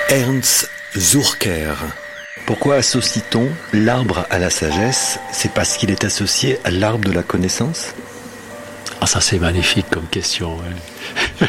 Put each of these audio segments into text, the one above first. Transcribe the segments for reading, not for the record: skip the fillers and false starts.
Ernst Zurcher. Pourquoi associe-t-on l'arbre à la sagesse ? C'est parce qu'il est associé à l'arbre de la connaissance ? Ah, ça c'est magnifique comme question. Ouais.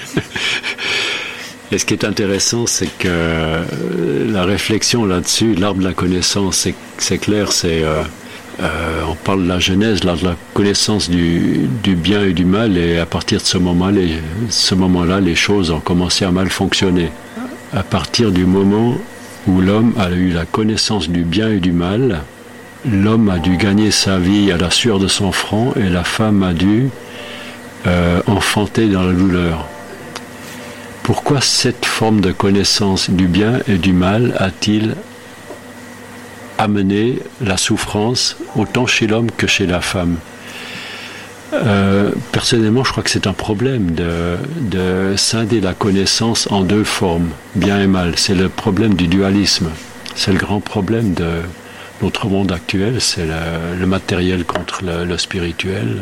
Et ce qui est intéressant, c'est que la réflexion là-dessus, l'arbre de la connaissance, c'est clair, on parle de la Genèse, l'arbre de la connaissance du bien et du mal, et à partir de ce moment-là, les choses ont commencé à mal fonctionner. À partir du moment où l'homme a eu la connaissance du bien et du mal, l'homme a dû gagner sa vie à la sueur de son front, et la femme a dû enfanter dans la douleur. Pourquoi cette forme de connaissance du bien et du mal a-t-il amené la souffrance autant chez l'homme que chez la femme ? Personnellement, je crois que c'est un problème de scinder la connaissance en deux formes, bien et mal. C'est le problème du dualisme. C'est le grand problème de notre monde actuel, c'est le matériel contre le spirituel.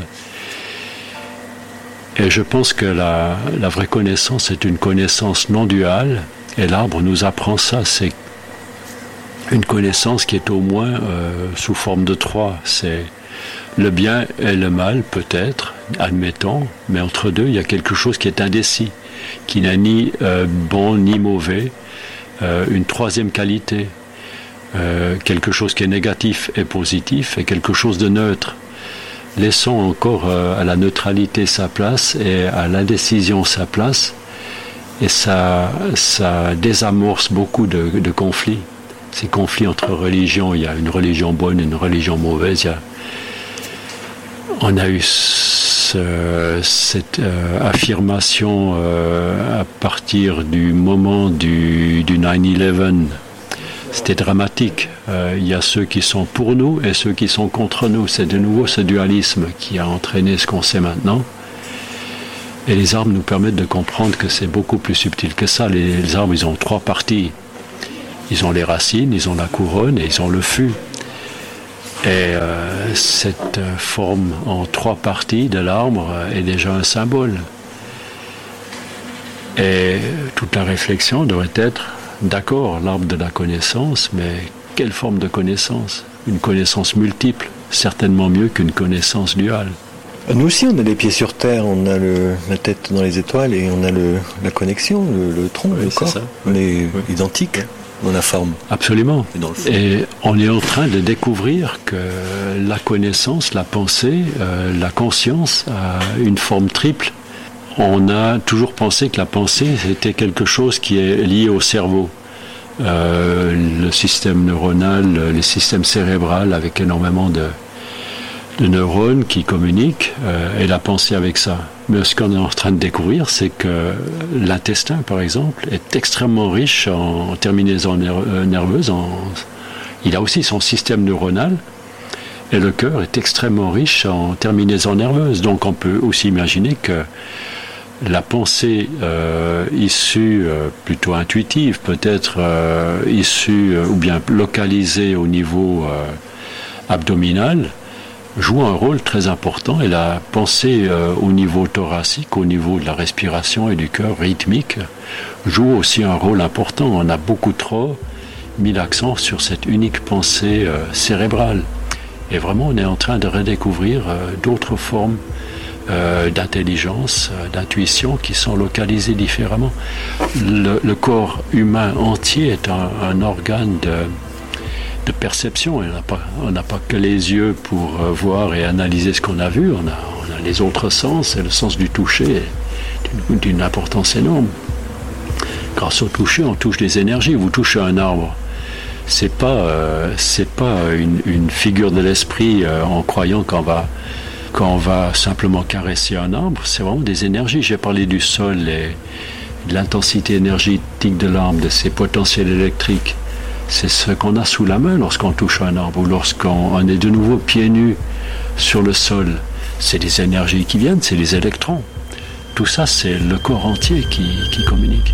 Et je pense que la vraie connaissance est une connaissance non duale, et l'arbre nous apprend ça. C'est une connaissance qui est au moins sous forme de trois. C'est le bien et le mal, peut-être, admettons, mais entre deux, il y a quelque chose qui est indécis, qui n'a ni bon ni mauvais, une troisième qualité, quelque chose qui est négatif et positif, et quelque chose de neutre. Laissons encore à la neutralité sa place et à l'indécision sa place, et ça désamorce beaucoup de conflits. Ces conflits entre religions, il y a une religion bonne et une religion mauvaise. On a eu cette affirmation à partir du moment du 9/11. C'était dramatique. Il y a ceux qui sont pour nous et ceux qui sont contre nous. C'est de nouveau ce dualisme qui a entraîné ce qu'on sait maintenant. Et les arbres nous permettent de comprendre que c'est beaucoup plus subtil que ça. Les arbres, ils ont trois parties. Ils ont les racines, ils ont la couronne et ils ont le fût. Et cette forme en trois parties de l'arbre est déjà un symbole. Et toute la réflexion devrait être, d'accord, l'arbre de la connaissance, mais quelle forme de connaissance ? Une connaissance multiple, certainement mieux qu'une connaissance duale. Nous aussi, on a les pieds sur terre, on a la tête dans les étoiles et on a la connexion, le tronc, oui, le corps. Ça. On est identiques dans la forme. Absolument. Et, et on est en train de découvrir que la connaissance, la pensée, la conscience a une forme triple. On a toujours pensé que la pensée, c'était quelque chose qui est lié au cerveau. Le système neuronal, les systèmes cérébraux avec énormément de neurones qui communiquent, et la pensée avec ça. Mais ce qu'on est en train de découvrir, c'est que l'intestin, par exemple, est extrêmement riche en terminaisons nerveuses. Il a aussi son système neuronal, et le cœur est extrêmement riche en terminaisons nerveuses. Donc on peut aussi imaginer que la pensée issue, plutôt intuitive, peut-être issue ou bien localisée au niveau abdominal, joue un rôle très important, et la pensée au niveau thoracique, au niveau de la respiration et du cœur rythmique, joue aussi un rôle important. On a beaucoup trop mis l'accent sur cette unique pensée cérébrale. Et vraiment, on est en train de redécouvrir d'autres formes d'intelligence, d'intuition qui sont localisées différemment. Le corps humain entier est un organe de perception. On n'a pas que les yeux pour voir et analyser ce qu'on a vu. On a les autres sens, et le sens du toucher est d'une importance énorme. Grâce au toucher, on touche des énergies. Vous touchez un arbre. C'est pas une figure de l'esprit en croyant qu'on va simplement caresser un arbre. C'est vraiment des énergies. J'ai parlé du sol et de l'intensité énergétique de l'arbre, de ses potentiels électriques. C'est ce qu'on a sous la main lorsqu'on touche un arbre, ou lorsqu'on est de nouveau pieds nus sur le sol. C'est des énergies qui viennent, c'est les électrons. Tout ça, c'est le corps entier qui communique.